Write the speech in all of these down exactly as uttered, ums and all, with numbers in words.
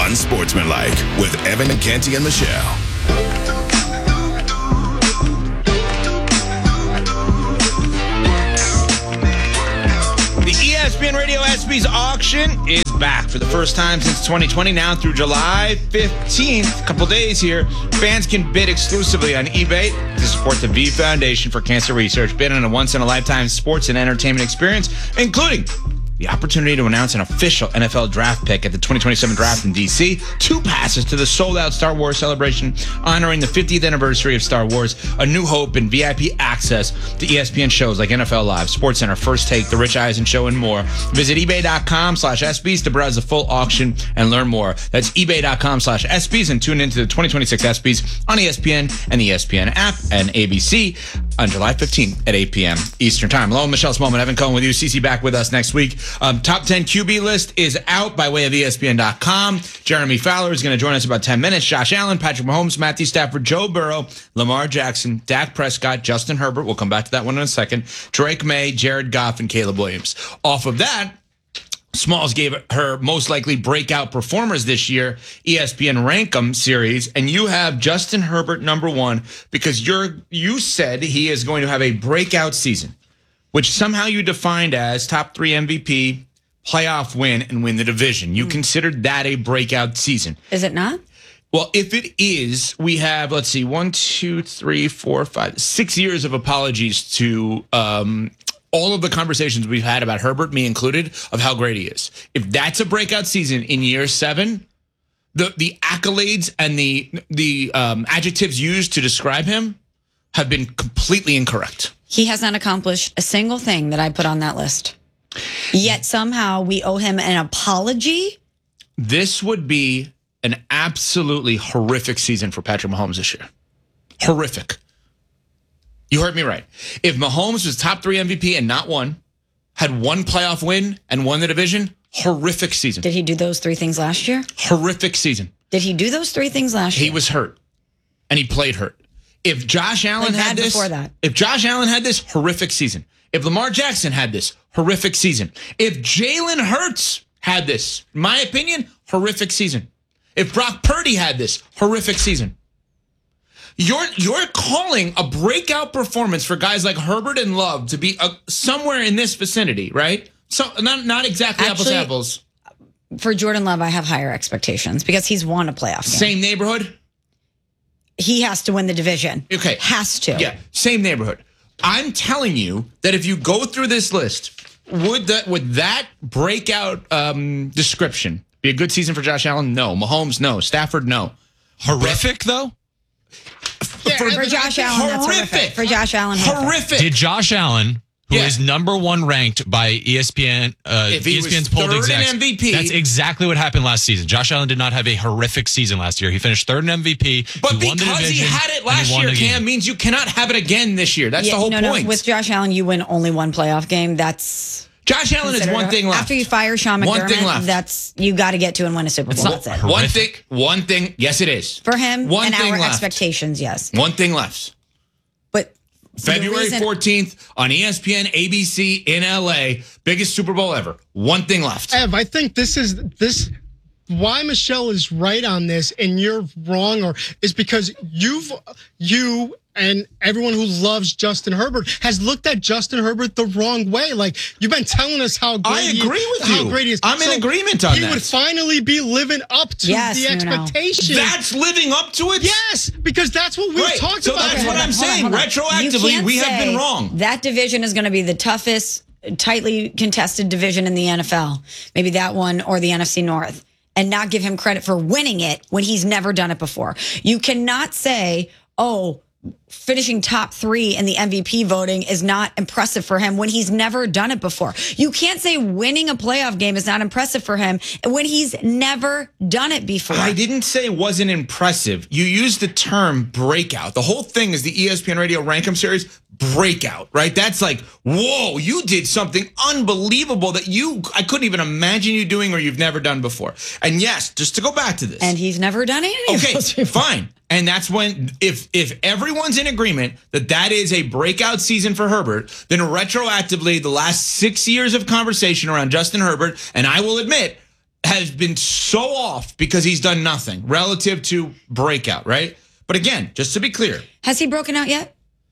Unsportsmanlike with Evan Canty and Michelle. The E S P N Radio ESPYs auction is back for the first time since twenty twenty, now through July fifteenth. A couple days here. Fans can bid exclusively on eBay to support the V Foundation for Cancer Research. Bid on a once-in-a-lifetime sports and entertainment experience, including the opportunity to announce an official N F L draft pick at the twenty twenty-seven draft in D C, two passes to the sold-out Star Wars celebration honoring the fiftieth anniversary of Star Wars, A New Hope, and V I P access to E S P N shows like N F L Live, SportsCenter, First Take, The Rich Eisen Show, and more. Visit ebay.com slash ESPYs to browse the full auction and learn more. That's ebay.com slash ESPYs and tune into the twenty twenty-six ESPYs on E S P N and the E S P N app and A B C on July fifteenth at eight p.m. Eastern Time. Hello, Michelle Smallman, Evan Cohen with you. C C back with us next week. Um, top ten Q B list is out by way of E S P N dot com. Jeremy Fowler is going to join us in about ten minutes. Josh Allen, Patrick Mahomes, Matthew Stafford, Joe Burrow, Lamar Jackson, Dak Prescott, Justin Herbert. We'll come back to that one in a second. Drake May, Jared Goff, and Caleb Williams. Off of that, Smalls gave her most likely breakout performers this year, E S P N Rankum series, and you have Justin Herbert number one because you're you said he is going to have a breakout season, which somehow you defined as top three M V P, playoff win, and win the division. You mm. considered that a breakout season. Is it not? Well, if it is, we have, let's see, one, two, three, four, five, six years of apologies to um, all of the conversations we've had about Herbert, me included, of how great he is. If that's a breakout season in year seven, the the accolades and the the um, adjectives used to describe him have been completely incorrect. He has not accomplished a single thing that I put on that list. Yet somehow we owe him an apology. This would be an absolutely horrific season for Patrick Mahomes this year. Horrific. You heard me right. If Mahomes was top three M V P and not one, had one playoff win and won the division, horrific season. Did he do those three things last year? Horrific season. Did he do those three things last year? He was hurt, and he played hurt. If Josh Allen like had this, before that. if Josh Allen had this, horrific season. If Lamar Jackson had this, horrific season. If Jalen Hurts had this, in my opinion, horrific season. If Brock Purdy had this, horrific season. You're you're calling a breakout performance for guys like Herbert and Love to be uh, somewhere in this vicinity, right? So not not exactly Actually, apples to apples. For Jordan Love, I have higher expectations because he's won a playoff game. Same neighborhood? He has to win the division. Okay. Has to. Yeah, same neighborhood. I'm telling you that if you go through this list, would that would that breakout um, description be a good season for Josh Allen? No. Mahomes, no. Stafford, no. Horrific, though? Yeah, for, for Josh Allen, that's horrific. For Josh Allen, horrific. Horrific. Did Josh Allen, who Yeah. is number one ranked by E S P N, uh, If he E S P N's was polled third in execs, M V P. that's exactly what happened last season. Josh Allen did not have a horrific season last year. He finished third in M V P. But he won the because he division, had it and last he won year, the game. Cam, means you cannot have it again this year. That's Yeah, the whole no, point. No, with Josh Allen, you win only one playoff game. That's Josh Allen is one thing left. After you fire Sean One thing McDermott, left. that's you got to get to and win a Super Bowl. not That's it. One thing, one thing, yes, it is. For him one and thing our left. expectations, yes. One thing left. But February reason- fourteenth on E S P N, A B C in L A. Biggest Super Bowl ever. One thing left. Ev, I think this is this why Michelle is right on this and you're wrong, or is because you've you and everyone who loves Justin Herbert has looked at Justin Herbert the wrong way. Like, you've been telling us how great I agree he, with how you. great he is. I'm So in agreement on he that. would finally be living up to Yes, the Nuno. expectation. That's living up to it? Yes, because that's what we've Right, talked so about. that's what Hold on, I'm hold on, saying. hold on. You Retroactively, can't we have been say wrong. That division is going to be the toughest, tightly contested division in the N F L. Maybe that one or the N F C North. And not give him credit for winning it when he's never done it before. You cannot say, oh, finishing top three in the M V P voting is not impressive for him when he's never done it before. You can't say winning a playoff game is not impressive for him when he's never done it before. I didn't say it wasn't impressive. You used the term breakout. The whole thing is the E S P N Radio Rankum series breakout, right? That's like, whoa, you did something unbelievable that you I couldn't even imagine you doing or you've never done before. And yes, just to go back to this. And he's never done any of Okay, those before. fine. And that's when, if if everyone's in agreement that that is a breakout season for Herbert, then retroactively, the last six years of conversation around Justin Herbert, and I will admit, has been so off because he's done nothing relative to breakout, right? But again, just to be clear. Has he broken out yet?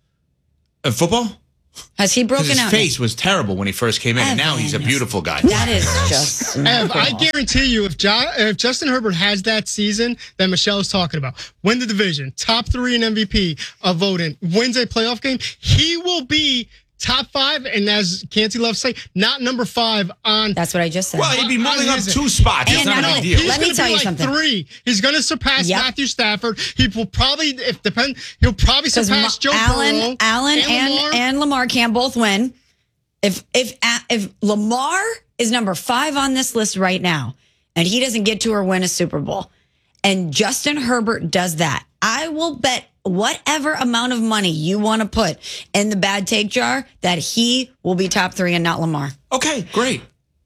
In football? Has he broken his out? His face yet? was terrible when he first came in, Evan, and now he's a beautiful guy. That is just. Ev, I guarantee you, if, jo- if Justin Herbert has that season that Michelle is talking about, win the division, top three in M V P of voting, wins a playoff game, he will be top five, and as Canty loves to say, not number five on. That's what I just said. Well, he'd be moving up his- two spots. It's And not not a big only- deal. He's Let me gonna tell be you like something. Three. He's going to surpass Yep. Matthew Stafford. He will probably, if depend, he'll probably Because surpass Joe Allen, Burrow, Allen, and and Lamar. and Lamar can't both win. If if if Lamar is number five on this list right now, and he doesn't get to or win a Super Bowl, and Justin Herbert does that, I will bet whatever amount of money you want to put in the bad take jar that he will be top three and not Lamar. Okay, great.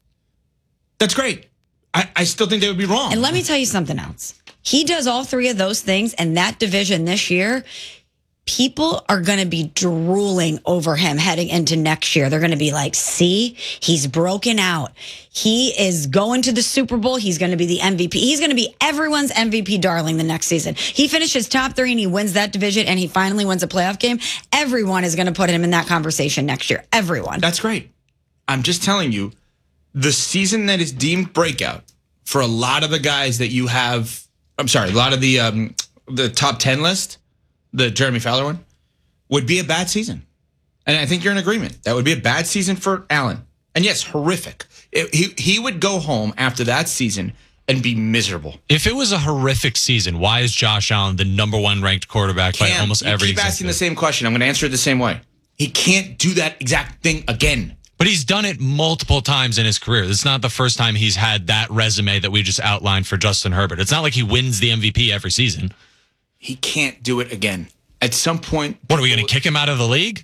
That's great. I, I still think they would be wrong. And let me tell you something else. He does all three of those things, and that division this year, people are going to be drooling over him heading into next year. They're going to be like, see, he's broken out. He is going to the Super Bowl. He's going to be the M V P. He's going to be everyone's M V P darling the next season. He finishes top three and he wins that division and he finally wins a playoff game. Everyone is going to put him in that conversation next year. Everyone. That's great. I'm just telling you, the season that is deemed breakout for a lot of the guys that you have, I'm sorry, a lot of the um, the top ten list, the Jeremy Fowler one, would be a bad season. And I think you're in agreement. That would be a bad season for Allen. And yes, horrific. It, he he would go home after that season and be miserable. If it was a horrific season, why is Josh Allen the number one ranked quarterback by Cam, almost you every keep asking the existing? same question. I'm going to answer it the same way. He can't do that exact thing again. But he's done it multiple times in his career. It's not the first time he's had that resume that we just outlined for Justin Herbert. It's not like he wins the M V P every season. He can't do it again. At some point... What, are we going to kick him out of the league?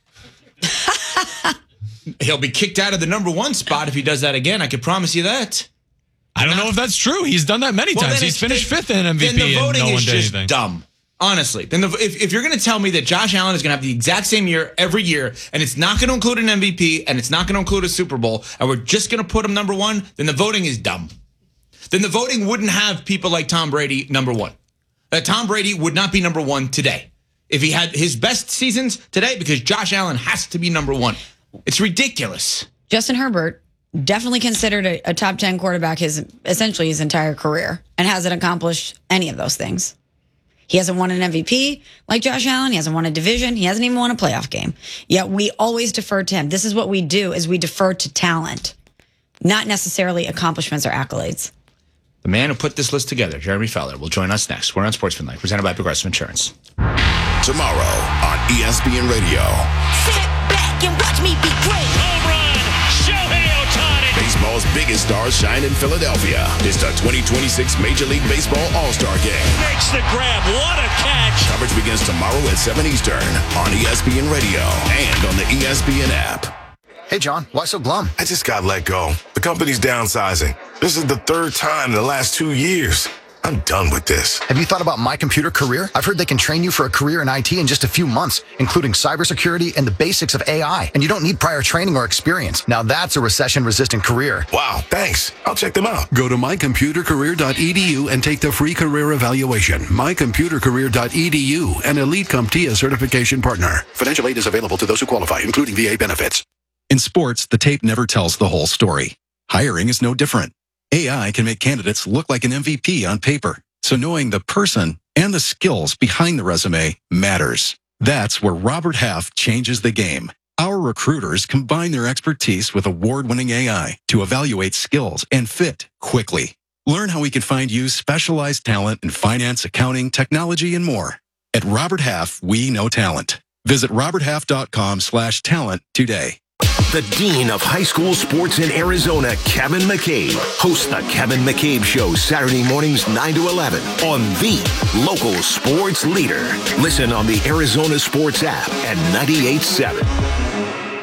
He'll be kicked out of the number one spot if he does that again. I can promise you that. I don't know if that's true. He's done that many Well, times. then He's it's- finished then- fifth in M V Then P the and voting no one is did just anything. dumb. Honestly, then the, if, if you're going to tell me that Josh Allen is going to have the exact same year every year, and it's not going to include an M V P, and it's not going to include a Super Bowl, and we're just going to put him number one, then the voting is dumb. Then the voting wouldn't have people like Tom Brady number one. Uh, Tom Brady would not be number one today if he had his best seasons today, because Josh Allen has to be number one. It's ridiculous. Justin Herbert, definitely considered a, a top ten quarterback his essentially his entire career and hasn't accomplished any of those things. He hasn't won an M V P like Josh Allen. He hasn't won a division. He hasn't even won a playoff game. Yet we always defer to him. This is what we do, is we defer to talent, not necessarily accomplishments or accolades. The man who put this list together, Jeremy Fowler, will join us next. We're on Sportsmanlike, presented by Progressive Insurance. Tomorrow on E S P N Radio. Sit back and watch me be great. Home run, Shohei Ohtani. Baseball's biggest stars shine in Philadelphia. It's the twenty twenty-six Major League Baseball All-Star Game. Makes the grab. What a catch. Coverage begins tomorrow at seven Eastern on E S P N Radio and on the E S P N app. Hey, John, why so glum? I just got let go. The company's downsizing. This is the third time in the last two years. I'm done with this. Have you thought about My Computer Career? I've heard they can train you for a career in I T in just a few months, including cybersecurity and the basics of A I. And you don't need prior training or experience. Now that's a recession-resistant career. Wow, thanks. I'll check them out. Go to my computer career dot e d u and take the free career evaluation. my computer career dot e d u, an Elite CompTIA certification partner. Financial aid is available to those who qualify, including V A benefits. In sports, the tape never tells the whole story. Hiring is no different. A I can make candidates look like an M V P on paper. So knowing the person and the skills behind the resume matters. That's where Robert Half changes the game. Our recruiters combine their expertise with award-winning A I to evaluate skills and fit quickly. Learn how we can find you specialized talent in finance, accounting, technology, and more. At Robert Half, we know talent. Visit robert half dot com slash talent today. The Dean of High School Sports in Arizona, Kevin McCabe, hosts the Kevin McCabe Show Saturday mornings nine to eleven on the local sports leader. Listen on the Arizona Sports app at ninety-eight point seven.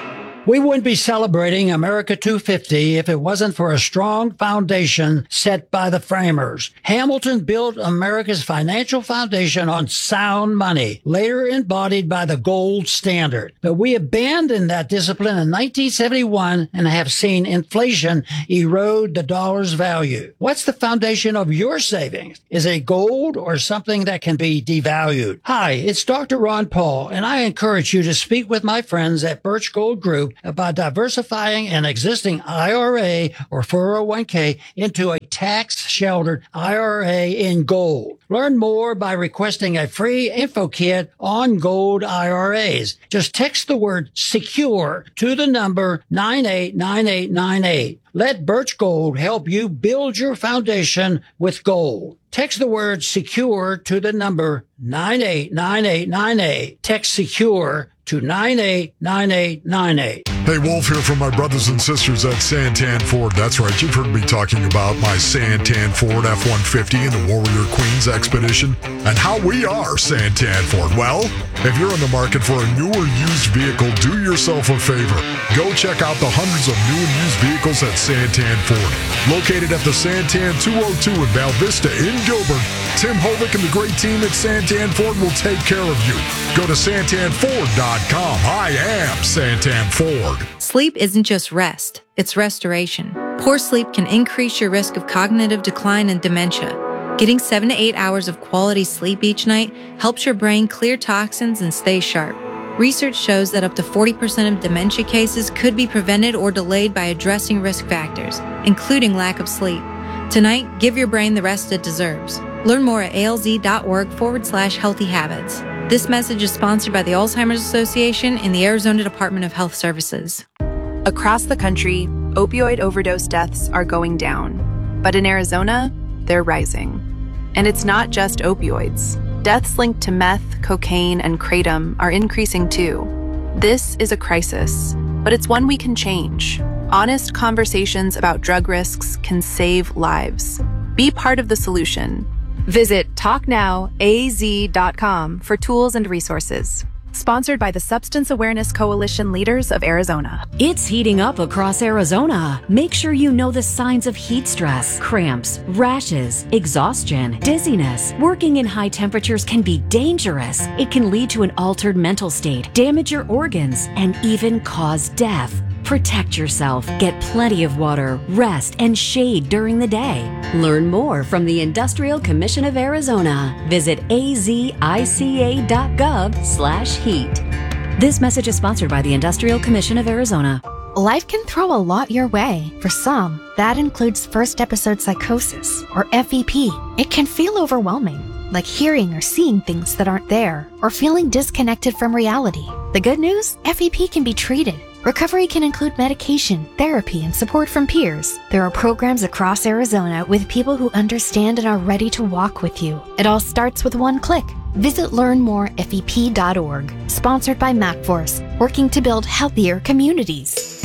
We wouldn't be celebrating America two fifty if it wasn't for a strong foundation set by the framers. Hamilton built America's financial foundation on sound money, later embodied by the gold standard. But we abandoned that discipline in nineteen seventy-one and have seen inflation erode the dollar's value. What's the foundation of your savings? Is it gold or something that can be devalued? Hi, it's Doctor Ron Paul, and I encourage you to speak with my friends at Birch Gold Group about diversifying an existing I R A or four oh one k into a tax-sheltered I R A in gold. Learn more by requesting a free info kit on gold I R As. Just text the word SECURE to the number nine eight nine eight nine eight. Let Birch Gold help you build your foundation with gold. Text the word SECURE to the number nine eight nine eight nine eight. Text SECURE to nine eight nine eight nine eight. Hey, Wolf here from my brothers and sisters at Santan Ford. That's right, you've heard me talking about my Santan Ford F one fifty and the Warrior Queens Expedition and how we are Santan Ford. Well, if you're in the market for a new or used vehicle, do yourself a favor. Go check out the hundreds of new and used vehicles at Santan Ford. Located at the Santan two oh two in Val Vista in Gilbert, Tim Hovick and the great team at Santan Ford will take care of you. Go to santan ford dot com. I am Santan Ford. Sleep isn't just rest, it's restoration. Poor sleep can increase your risk of cognitive decline and dementia. Getting seven to eight hours of quality sleep each night helps your brain clear toxins and stay sharp. Research shows that up to forty percent of dementia cases could be prevented or delayed by addressing risk factors, including lack of sleep. Tonight, give your brain the rest it deserves. Learn more at alz.org forward slash healthy habits. This message is sponsored by the Alzheimer's Association and the Arizona Department of Health Services. Across the country, opioid overdose deaths are going down. But in Arizona, they're rising. And it's not just opioids. Deaths linked to meth, cocaine, and kratom are increasing too. This is a crisis, but it's one we can change. Honest conversations about drug risks can save lives. Be part of the solution. Visit talk now a z dot com for tools and resources. Sponsored by the Substance Awareness Coalition Leaders of Arizona. It's heating up across Arizona. Make sure you know the signs of heat stress, cramps, rashes, exhaustion, dizziness. Working in high temperatures can be dangerous. It can lead to an altered mental state, damage your organs, and even cause death. Protect yourself, get plenty of water, rest, and shade during the day. Learn more from the Industrial Commission of Arizona. Visit a z i c a dot gov slash heat. This message is sponsored by the Industrial Commission of Arizona. Life can throw a lot your way. For some, that includes first episode psychosis, or F E P. It can feel overwhelming, like hearing or seeing things that aren't there, or feeling disconnected from reality. The good news? F E P can be treated. Recovery can include medication, therapy, and support from peers. There are programs across Arizona with people who understand and are ready to walk with you. It all starts with one click. Visit learn more f e p dot org. Sponsored by MacForce, working to build healthier communities.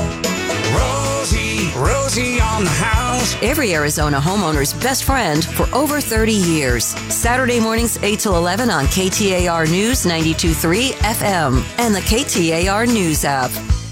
Rosie, Rosie on the house. Every Arizona homeowner's best friend for over thirty years. Saturday mornings eight till eleven on K T A R News ninety-two point three F M and the K T A R News app.